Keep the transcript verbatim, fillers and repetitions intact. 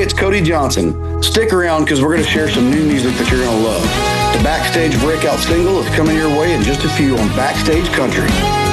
Hey, it's Cody Johnson. Stick around because we're going to share some new music that you're going to love. The Backstage breakout single is coming your way in just a few on Backstage Country.